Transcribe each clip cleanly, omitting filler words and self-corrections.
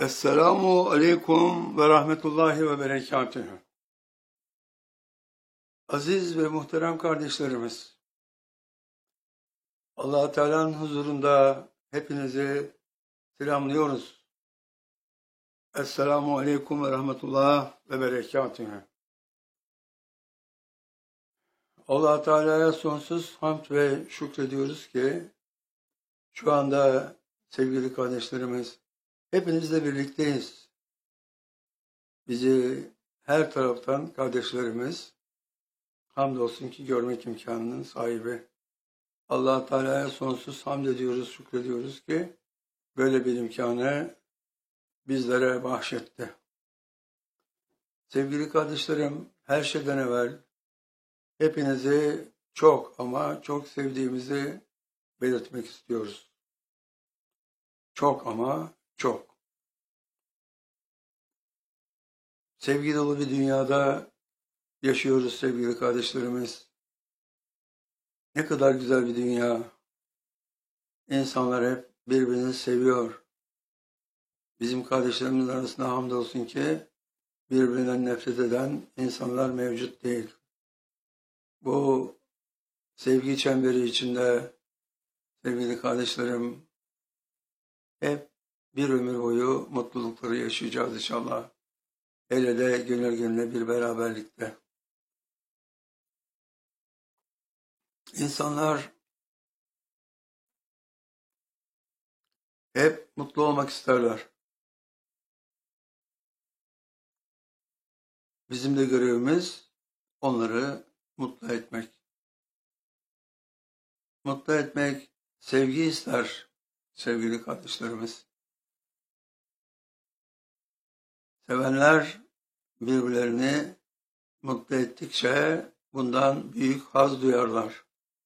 Esselamu aleyküm ve rahmetullahi ve berekatühü. Aziz ve muhterem kardeşlerimiz, Allah-u Teala'nın huzurunda hepinizi selamlıyoruz. Esselamu aleyküm ve rahmetullah ve berekatühü. Allah-u Teala'ya sonsuz hamd ve şükrediyoruz ki şu anda sevgili kardeşlerimiz hepinizle birlikteyiz. Bizi her taraftan kardeşlerimiz hamdolsun ki görmek imkanının sahibi. Allah-u Teala'ya sonsuz hamd ediyoruz, şükrediyoruz ki böyle bir imkanı bizlere bahşetti. Sevgili kardeşlerim, her şeyden evvel hepinizi çok ama çok sevdiğimizi belirtmek istiyoruz. Çok ama çok. Sevgi dolu bir dünyada yaşıyoruz sevgili kardeşlerimiz. Ne kadar güzel bir dünya. İnsanlar hep birbirini seviyor. Bizim kardeşlerimizin arasında hamdolsun ki birbirinden nefret eden insanlar mevcut değil. Bu sevgi çemberi içinde sevgili kardeşlerim hep bir ömür boyu mutlulukları yaşayacağız inşallah. Hele de gönül gönüle bir beraberlikte. İnsanlar hep mutlu olmak isterler. Bizim de görevimiz onları mutlu etmek. Mutlu etmek sevgi ister sevgili kardeşlerimiz. Sevenler birbirlerini mutlu ettikçe bundan büyük haz duyarlar.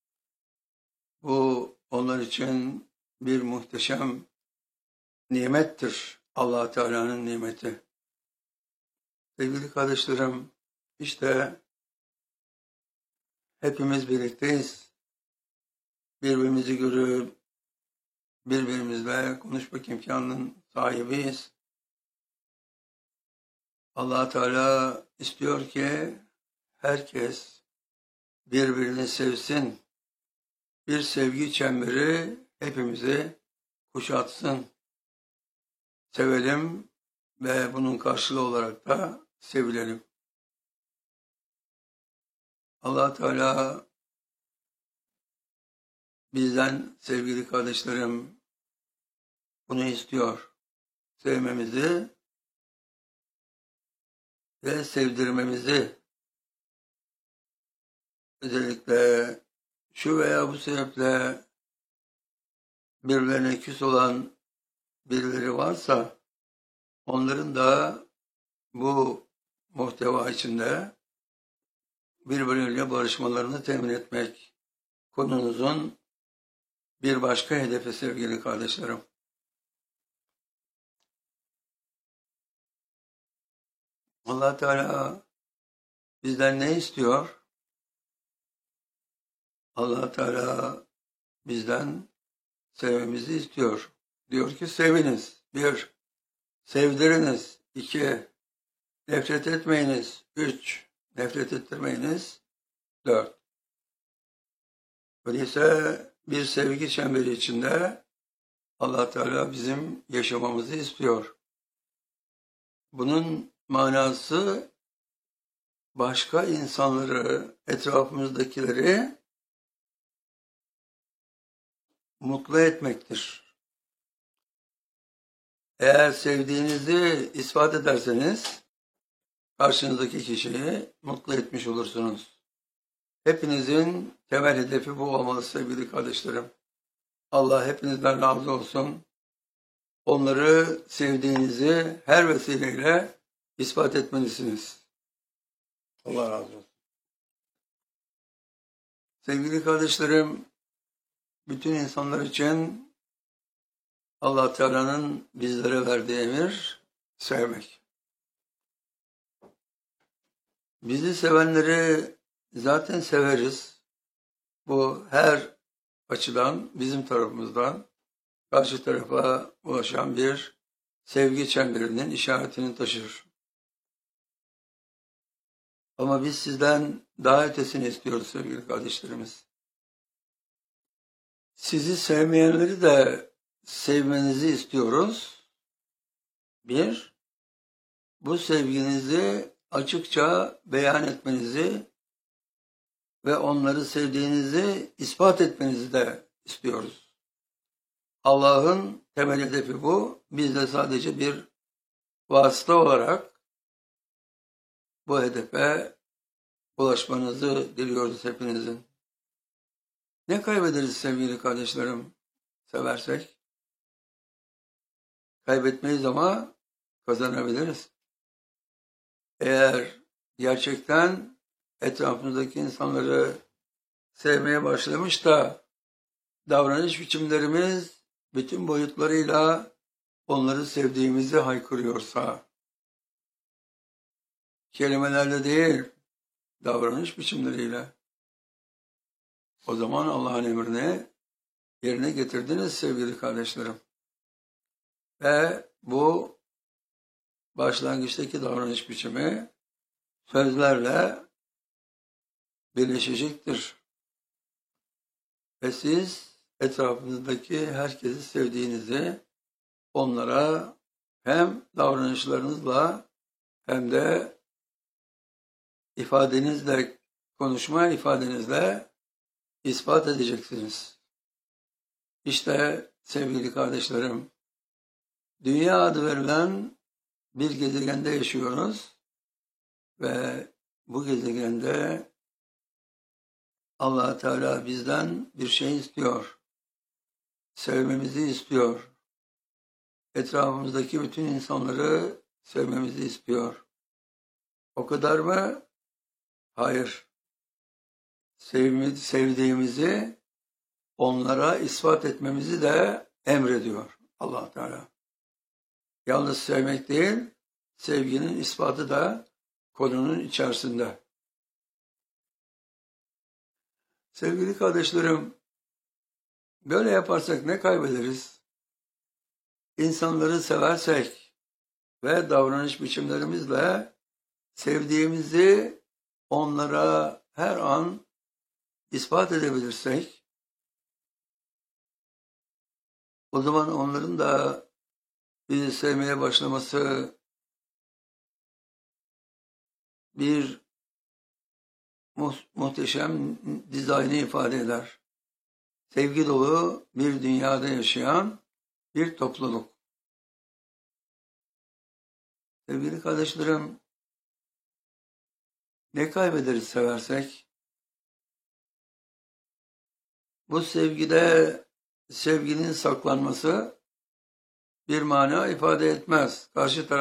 Bu onlar için bir muhteşem nimettir. Allah Teala'nın nimeti. Sevgili kardeşlerim, işte hepimiz birlikteyiz. Birbirimizi görüp birbirimizle konuşmak imkanının sahibiyiz. Allah Teala istiyor ki herkes birbirini sevsin. Bir sevgi çemberi hepimizi kuşatsın. Sevelim ve bunun karşılığı olarak da sevilelim. Allah Teala bizden sevgili kardeşlerim bunu istiyor. Sevmemizi ve sevdirmemizi. Özellikle şu veya bu sebeple birbirlerine küs olan birileri varsa onların da bu muhteva içinde birbirleriyle barışmalarını temin etmek konumuzun bir başka hedefi sevgili kardeşlerim. Allah Teala bizden ne istiyor? Allah Teala bizden sevmemizi istiyor. Diyor ki seviniz. 1. Sevdiriniz. 2. Nefret etmeyiniz. 3. Nefret ettirmeyiniz. 4. Öyleyse bir sevgi çemberi içinde Allah Teala bizim yaşamamızı istiyor. Bunun manası başka insanları, etrafımızdakileri mutlu etmektir. Eğer sevdiğinizi ispat ederseniz karşınızdaki kişiyi mutlu etmiş olursunuz. Hepinizin temel hedefi bu olmalı sevgili kardeşlerim. Allah hepinizden razı olsun. Onları sevdiğinizi her vesileyle ispat etmelisiniz. Allah razı olsun. Sevgili kardeşlerim, bütün insanlar için Allah Teala'nın bizlere verdiği emir sevmek. Bizi sevenleri zaten severiz. Bu her açıdan bizim tarafımızdan karşı tarafa ulaşan bir sevgi çemberinin işaretini taşır. Ama biz sizden daha ötesini istiyoruz sevgili kardeşlerimiz. Sizi sevmeyenleri de sevmenizi istiyoruz. Bir, bu sevginizi açıkça beyan etmenizi ve onları sevdiğinizi ispat etmenizi de istiyoruz. Allah'ın temel hedefi bu. Biz de sadece bir vasıta olarak bu hedefe ulaşmanızı diliyoruz hepinizin. Ne kaybederiz sevgili kardeşlerim seversek? Kaybetmeyiz ama kazanabiliriz. Eğer gerçekten etrafımızdaki insanları sevmeye başlamış da davranış biçimlerimiz bütün boyutlarıyla onları sevdiğimizi haykırıyorsa, kelimelerle değil, davranış biçimleriyle, o zaman Allah'ın emrini yerine getirdiniz sevgili kardeşlerim. Ve bu başlangıçtaki davranış biçimi sözlerle birleşecektir. Ve siz etrafınızdaki herkesi sevdiğinizi onlara hem davranışlarınızla hem de ifadenizle, konuşma ifadenizle ispat edeceksiniz. İşte sevgili kardeşlerim, dünya adı verilen bir gezegende yaşıyoruz ve bu gezegende Allah Teala bizden bir şey istiyor. Sevmemizi istiyor. Etrafımızdaki bütün insanları sevmemizi istiyor. O kadar mı? Hayır. Sevdiğimizi onlara ispat etmemizi de emrediyor Allah Teala. Yalnız sevmek değil, sevginin ispatı da konunun içerisinde. Sevgili kardeşlerim, böyle yaparsak ne kaybederiz? İnsanları seversek ve davranış biçimlerimizle sevdiğimizi onlara her an ispat edebilirsek, o zaman onların da bizi sevmeye başlaması bir muhteşem dizaynı ifade eder. Sevgi dolu bir dünyada yaşayan bir topluluk. Sevgili kardeşlerim, ne kaybederiz seversek? Bu sevgide sevginin saklanması bir mana ifade etmez. Karşı taraf